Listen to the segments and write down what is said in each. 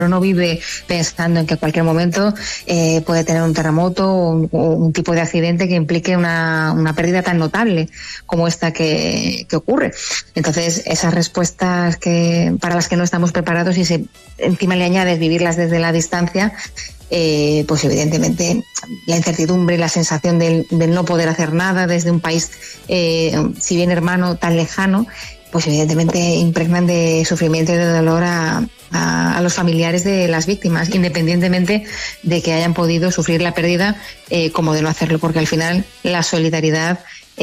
no vive pensando en que en cualquier momento puede tener un terremoto o un tipo de accidente que implique una pérdida tan notable como esta que ocurre. Entonces, esas respuestas para las que no estamos preparados, y si encima le añades vivirlas desde la distancia, pues evidentemente la incertidumbre, la sensación del no poder hacer nada desde un país, si bien hermano, tan lejano, pues evidentemente impregnan de sufrimiento y de dolor a los familiares de las víctimas, independientemente de que hayan podido sufrir la pérdida como de no hacerlo, porque al final la solidaridad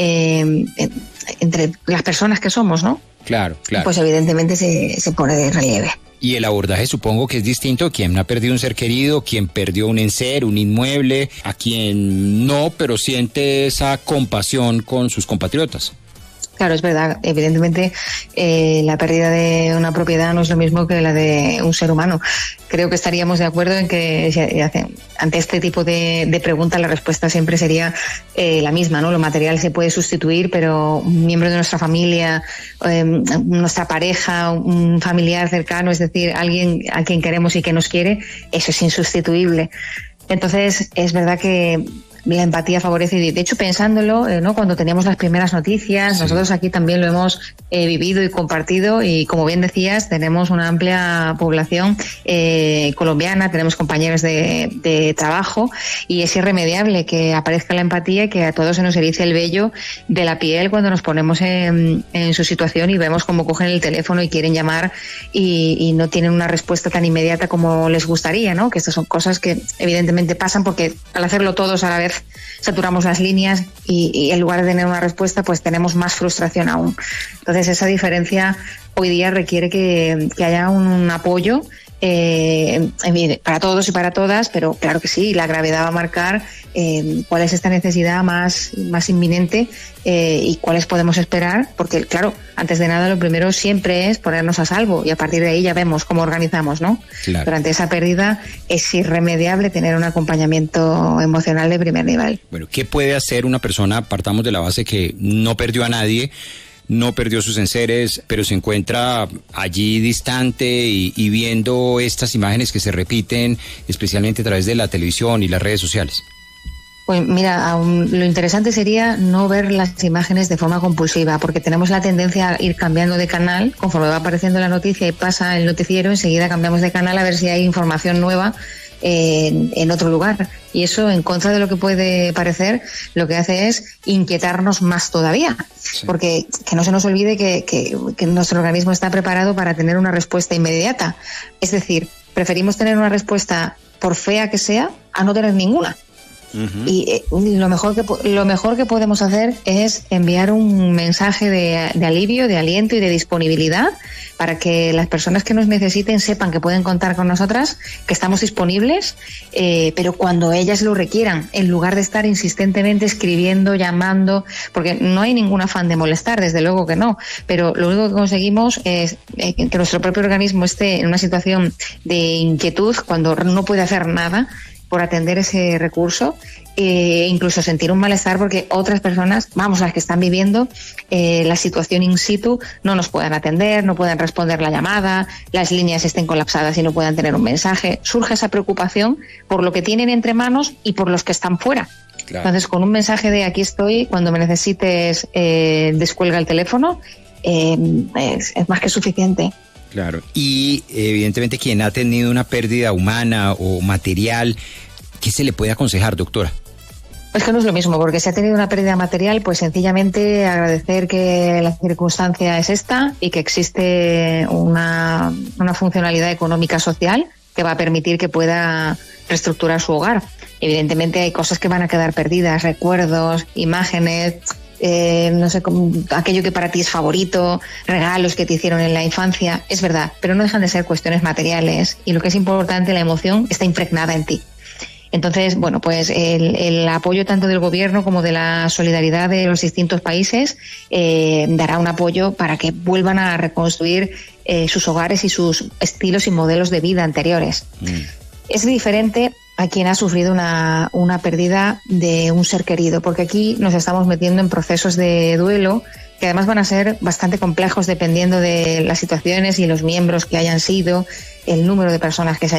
entre las personas que somos, ¿no? Claro. Pues evidentemente se pone de relieve. Y el abordaje supongo que es distinto, quien ha perdido un ser querido, quien perdió un enser, un inmueble, a quien no, pero siente esa compasión con sus compatriotas. Claro, es verdad. Evidentemente, la pérdida de una propiedad no es lo mismo que la de un ser humano. Creo que estaríamos de acuerdo en que ante este tipo de preguntas la respuesta siempre sería la misma, ¿no? Lo material se puede sustituir, pero un miembro de nuestra familia, nuestra pareja, un familiar cercano, es decir, alguien a quien queremos y que nos quiere, eso es insustituible. Entonces, es verdad que la empatía favorece, y de hecho pensándolo, ¿no? Cuando teníamos las primeras noticias, sí, nosotros aquí también lo hemos vivido y compartido, y como bien decías, tenemos una amplia población colombiana, tenemos compañeros de trabajo, y es irremediable que aparezca la empatía y que a todos se nos erice el vello de la piel cuando nos ponemos en su situación y vemos cómo cogen el teléfono y quieren llamar y no tienen una respuesta tan inmediata como les gustaría, ¿no? Que estas son cosas que evidentemente pasan porque al hacerlo todos a la vez saturamos las líneas y en lugar de tener una respuesta pues tenemos más frustración aún. Entonces esa diferencia hoy día requiere que haya un apoyo para todos y para todas, pero claro que sí, la gravedad va a marcar cuál es esta necesidad más inminente y cuáles podemos esperar, porque claro, antes de nada lo primero siempre es ponernos a salvo y a partir de ahí ya vemos cómo organizamos, ¿no? Claro. Durante esa pérdida es irremediable tener un acompañamiento emocional de primer nivel. Bueno, ¿qué puede hacer una persona? Partamos de la base que no perdió a nadie, no perdió sus enseres, pero se encuentra allí distante y viendo estas imágenes que se repiten, especialmente a través de la televisión y las redes sociales. Pues mira, lo interesante sería no ver las imágenes de forma compulsiva, porque tenemos la tendencia a ir cambiando de canal, conforme va apareciendo la noticia y pasa el noticiero, enseguida cambiamos de canal a ver si hay información nueva en otro lugar, y eso, en contra de lo que puede parecer, lo que hace es inquietarnos más todavía, sí. Porque que no se nos olvide que nuestro organismo está preparado para tener una respuesta inmediata, es decir, preferimos tener una respuesta por fea que sea a no tener ninguna. Uh-huh. Y lo mejor que podemos hacer es enviar un mensaje de alivio, de aliento y de disponibilidad para que las personas que nos necesiten sepan que pueden contar con nosotras, que estamos disponibles, pero cuando ellas lo requieran, en lugar de estar insistentemente escribiendo, llamando, porque no hay ningún afán de molestar, desde luego que no, pero lo único que conseguimos es que nuestro propio organismo esté en una situación de inquietud cuando no puede hacer nada por atender ese recurso, incluso sentir un malestar porque otras personas, las que están viviendo la situación in situ, no nos puedan atender, no puedan responder la llamada, las líneas estén colapsadas y no puedan tener un mensaje. Surge esa preocupación por lo que tienen entre manos y por los que están fuera. Claro. Entonces, con un mensaje de aquí estoy, cuando me necesites, descuelga el teléfono, es más que suficiente. Claro, y evidentemente quien ha tenido una pérdida humana o material, ¿qué se le puede aconsejar, doctora? Es que no es lo mismo, porque si ha tenido una pérdida material, pues sencillamente agradecer que la circunstancia es esta y que existe una funcionalidad económica social que va a permitir que pueda reestructurar su hogar. Evidentemente hay cosas que van a quedar perdidas, recuerdos, imágenes, no sé, aquello que para ti es favorito, regalos que te hicieron en la infancia, es verdad, pero no dejan de ser cuestiones materiales y lo que es importante, la emoción está impregnada en ti. Entonces, bueno, pues el apoyo tanto del gobierno como de la solidaridad de los distintos países dará un apoyo para que vuelvan a reconstruir sus hogares y sus estilos y modelos de vida anteriores. Es diferente a quien ha sufrido una pérdida de un ser querido, porque aquí nos estamos metiendo en procesos de duelo que además van a ser bastante complejos dependiendo de las situaciones y los miembros que hayan sido, el número de personas que se